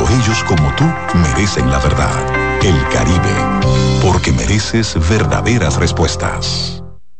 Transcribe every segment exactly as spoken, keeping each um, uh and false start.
Tanto ellos como tú merecen la verdad. El Caribe, porque mereces verdaderas respuestas.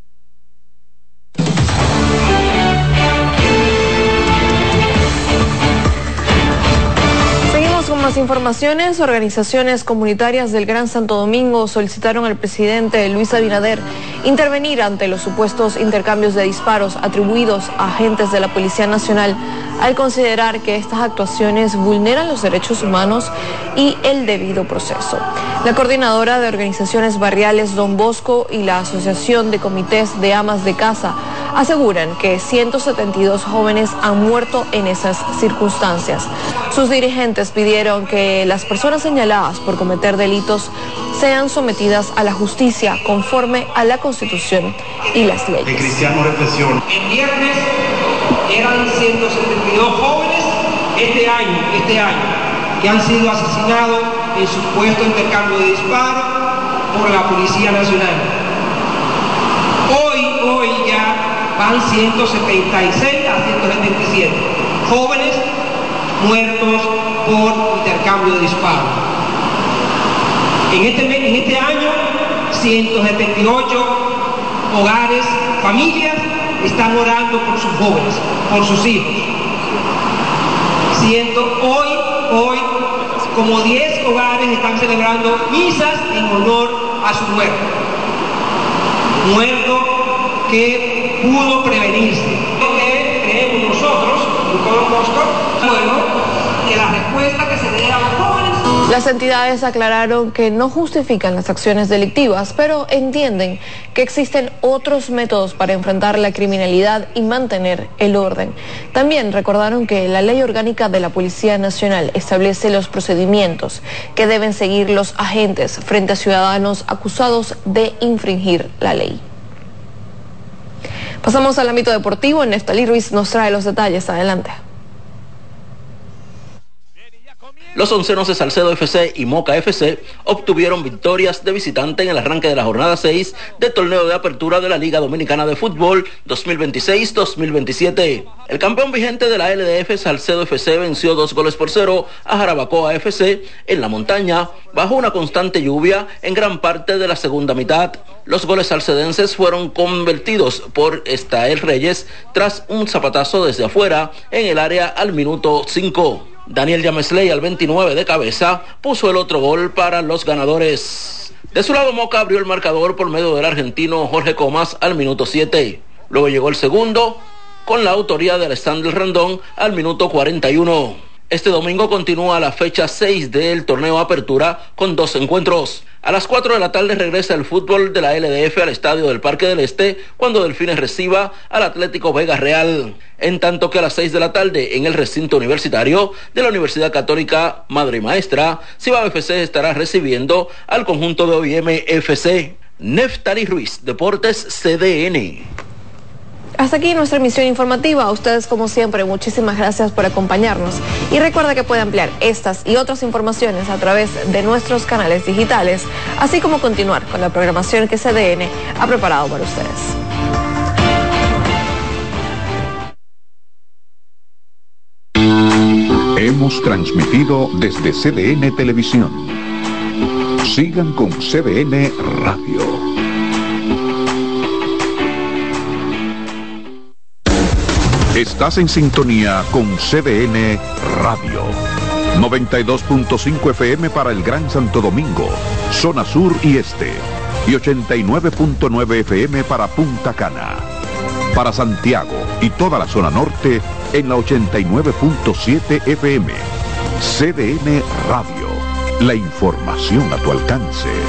Más informaciones. Organizaciones comunitarias del Gran Santo Domingo solicitaron al presidente Luis Abinader intervenir ante los supuestos intercambios de disparos atribuidos a agentes de la Policía Nacional, al considerar que estas actuaciones vulneran los derechos humanos y el debido proceso. La coordinadora de organizaciones barriales Don Bosco y la Asociación de Comités de Amas de Casa aseguran que ciento setenta y dos jóvenes han muerto en esas circunstancias. Sus dirigentes pidieron que las personas señaladas por cometer delitos sean sometidas a la justicia conforme a la Constitución y las leyes. De Cristiano Represión. El viernes eran ciento setenta y dos jóvenes este año, este año, que han sido asesinados en supuesto intercambio de disparos por la Policía Nacional. Hoy, hoy ya van ciento setenta y seis a ciento setenta y siete jóvenes muertos por intercambio de disparos. En este, en este año, ciento setenta y ocho hogares, familias, están orando por sus jóvenes, por sus hijos. Siento, hoy, hoy, como diez hogares están celebrando misas en honor a su muerto. Muerto que pudo prevenirse. Que creemos nosotros, en Don Bosco, bueno, que la respuesta que se dé a los jóvenes. Las entidades aclararon que no justifican las acciones delictivas, pero entienden que existen otros métodos para enfrentar la criminalidad y mantener el orden. También recordaron que la Ley Orgánica de la Policía Nacional establece los procedimientos que deben seguir los agentes frente a ciudadanos acusados de infringir la ley. Pasamos al ámbito deportivo. Neftalí Ruiz nos trae los detalles. Adelante. Los oncenos de Salcedo F C y Moca F C obtuvieron victorias de visitante en el arranque de la jornada seis del torneo de apertura de la Liga Dominicana de Fútbol dos mil veintiséis dos mil veintisiete. El campeón vigente de la L D F, Salcedo F C, venció dos goles por cero a Jarabacoa F C en la montaña, bajo una constante lluvia en gran parte de la segunda mitad. Los goles salcedenses fueron convertidos por Estael Reyes tras un zapatazo desde afuera en el área al minuto cinco. Daniel Yamesley al veintinueve de cabeza puso el otro gol para los ganadores. De su lado, Moca abrió el marcador por medio del argentino Jorge Comas al minuto siete. Luego llegó el segundo con la autoría de Alexander Rendón al minuto cuarenta y uno. Este domingo continúa la fecha seis del torneo Apertura con dos encuentros. A las cuatro de la tarde regresa el fútbol de la L D F al estadio del Parque del Este cuando Delfines reciba al Atlético Vega Real. En tanto que a las seis de la tarde en el recinto universitario de la Universidad Católica Madre y Maestra, Cibao F C estará recibiendo al conjunto de O I M F C. Neftalí Ruiz, Deportes C D N. Hasta aquí nuestra emisión informativa. A ustedes, como siempre, muchísimas gracias por acompañarnos. Y recuerda que puede ampliar estas y otras informaciones a través de nuestros canales digitales, así como continuar con la programación que C D N ha preparado para ustedes. Hemos transmitido desde C D N Televisión. Sigan con C D N Radio. Estás en sintonía con C D N Radio. noventa y dos punto cinco F M para el Gran Santo Domingo, zona sur y este. Y ochenta y nueve punto nueve F M para Punta Cana. Para Santiago y toda la zona norte en la ochenta y nueve punto siete F M. C D N Radio. La información a tu alcance.